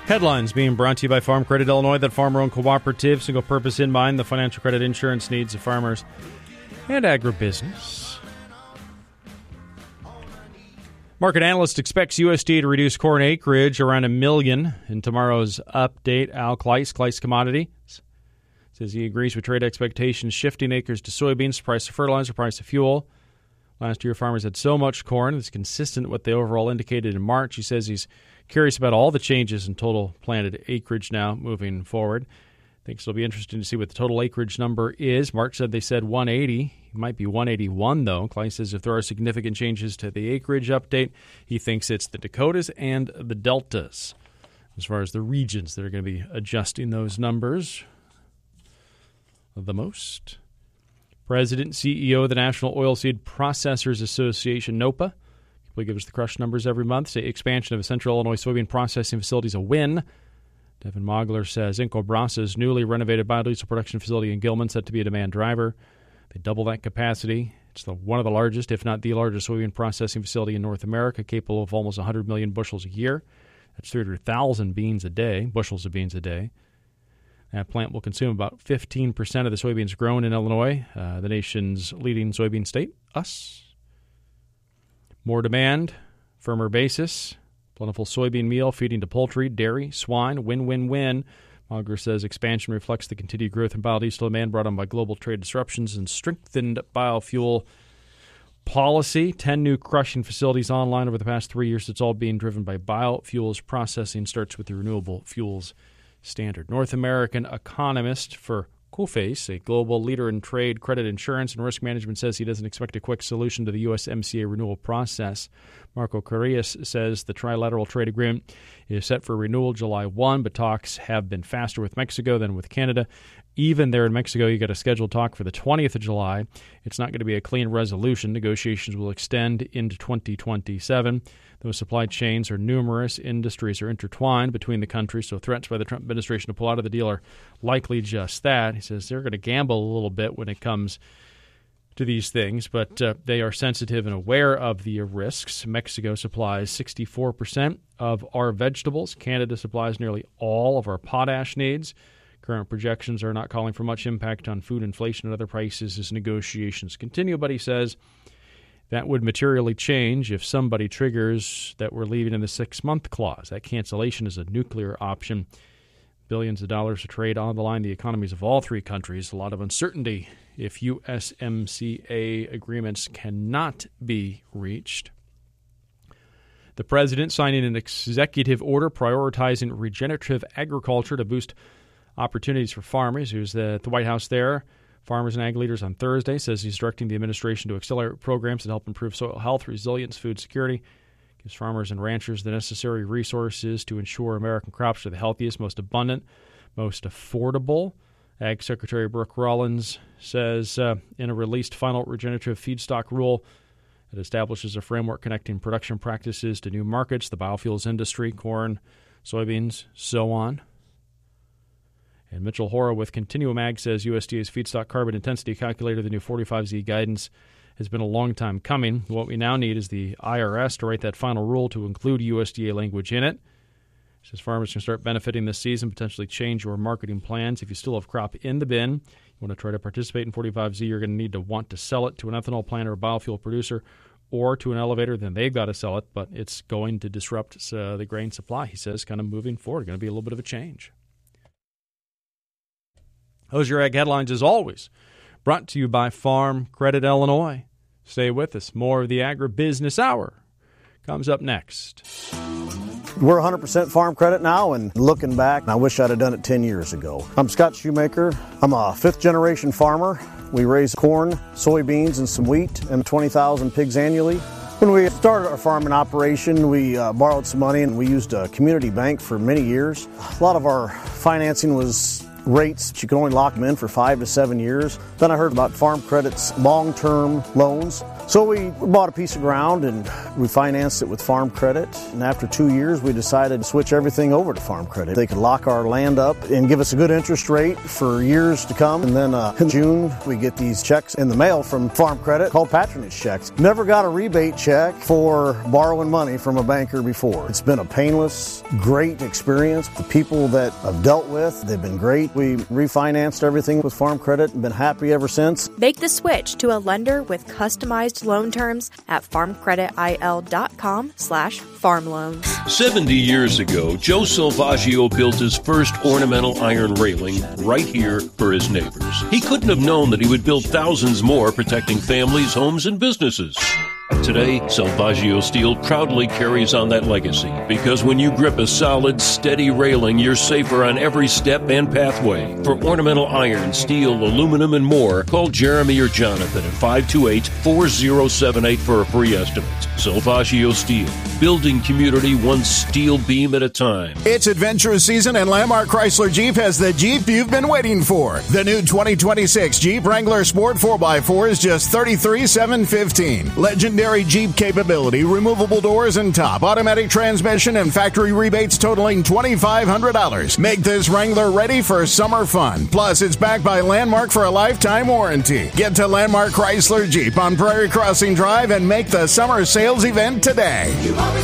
Headlines being brought to you by Farm Credit Illinois, that farmer-owned cooperative, single purpose in mind, the financial credit insurance needs of farmers and agribusiness. Market analyst expects USDA to reduce corn acreage around 1 million in tomorrow's update. Al Kleis Commodities says he agrees with trade expectations, shifting acres to soybeans, price of fertilizer, price of fuel. Last year, farmers had so much corn that's consistent with what they overall indicated in March. He says he's curious about all the changes in total planted acreage now moving forward. Thinks it'll be interesting to see what the total acreage number is. March said they said 180. It might be 181, though. Klein says if there are significant changes to the acreage update, he thinks it's the Dakotas and the Deltas as far as the regions that are going to be adjusting those numbers the most. President and CEO of the National Oilseed Processors Association, NOPA, we give us the crush numbers every month. Say expansion of a Central Illinois soybean processing facility is a win. Devin Mogler says Inco Brasa's newly renovated biodiesel production facility in Gilman set to be a demand driver. They double that capacity. It's one of the largest, if not the largest, soybean processing facility in North America, capable of almost 100 million bushels a year. That's 300,000 bushels of beans a day. That plant will consume about 15% of the soybeans grown in Illinois, the nation's leading soybean state, us. More demand, firmer basis, plentiful soybean meal, feeding to poultry, dairy, swine, win-win-win. Mogler says expansion reflects the continued growth in biodiesel demand brought on by global trade disruptions and strengthened biofuel policy. 10 new crushing facilities online over the past 3 years. It's all being driven by biofuels processing. Starts with the Renewable Fuels Standard. North American economist for COFACE, a global leader in trade, credit, insurance, and risk management, says he doesn't expect a quick solution to the USMCA renewal process. Marco Correas says the trilateral trade agreement is set for renewal July 1, but talks have been faster with Mexico than with Canada. Even there in Mexico, you got a scheduled talk for the 20th of July. It's not going to be a clean resolution. Negotiations will extend into 2027. Those supply chains are numerous. Industries are intertwined between the countries, so threats by the Trump administration to pull out of the deal are likely just that. He says they're going to gamble a little bit when it comes to these things, but they are sensitive and aware of the risks. Mexico supplies 64% of our vegetables. Canada supplies nearly all of our potash needs. Current projections are not calling for much impact on food inflation and other prices as negotiations continue, but he says that would materially change if somebody triggers that we're leaving in the 6-month clause. That cancellation is a nuclear option. Billions of dollars of trade on the line, the economies of all three countries, a lot of uncertainty if USMCA agreements cannot be reached. The president signing an executive order prioritizing regenerative agriculture to boost opportunities for farmers. He was at the White House there. Farmers and ag leaders on Thursday says he's directing the administration to accelerate programs that help improve soil health, resilience, food security. Gives farmers and ranchers the necessary resources to ensure American crops are the healthiest, most abundant, most affordable. Ag Secretary Brooke Rollins says in a released final regenerative feedstock rule, it establishes a framework connecting production practices to new markets, the biofuels industry, corn, soybeans, so on. And Mitchell Hora with Continuum Ag says USDA's feedstock carbon intensity calculator, the new 45Z guidance, has been a long time coming. What we now need is the IRS to write that final rule to include USDA language in it. It says farmers can start benefiting this season, potentially change your marketing plans. If you still have crop in the bin, you want to try to participate in 45Z, you're going to need to want to sell it to an ethanol plant or a biofuel producer or to an elevator, then they've got to sell it, but it's going to disrupt the grain supply, he says, kind of moving forward. Going to be a little bit of a change. Those are your ag headlines, as always, brought to you by Farm Credit Illinois. Stay with us. More of the Agribusiness Hour comes up next. We're 100% farm credit now, and looking back, I wish I'd have done it 10 years ago. I'm Scott Shoemaker. I'm a fifth-generation farmer. We raise corn, soybeans, and some wheat, and 20,000 pigs annually. When we started our farming operation, we borrowed some money, and we used a community bank for many years. A lot of our financing was rates you can only lock them in for 5 to 7 years. Then I heard about Farm Credit's long-term loans. So we bought a piece of ground and we financed it with Farm Credit. And after 2 years, we decided to switch everything over to Farm Credit. They could lock our land up and give us a good interest rate for years to come. And then in June, we get these checks in the mail from Farm Credit called patronage checks. Never got a rebate check for borrowing money from a banker before. It's been a painless, great experience. The people that I've dealt with, they've been great. We refinanced everything with Farm Credit and been happy ever since. Make the switch to a lender with customized loan terms at farmcreditil.com/farmloans. 70 years ago, Joe Salvaggio built his first ornamental iron railing right here for his neighbors. He couldn't have known that he would build thousands more protecting families, homes, and businesses. Today, Salvaggio Steel proudly carries on that legacy because when you grip a solid, steady railing, you're safer on every step and pathway. For ornamental iron, steel, aluminum, and more, call Jeremy or Jonathan at 528-4078 for a free estimate. Salvaggio Steel, building community one steel beam at a time. It's adventure season and Landmark Chrysler Jeep has the Jeep you've been waiting for. The new 2026 Jeep Wrangler Sport 4x4 is just $33,715. Legendary Jeep capability, removable doors and top, automatic transmission, and factory rebates totaling $2,500. Make this Wrangler ready for summer fun. Plus, it's backed by Landmark for a lifetime warranty. Get to Landmark Chrysler Jeep on Prairie Crossing Drive and make the summer sales event today. You always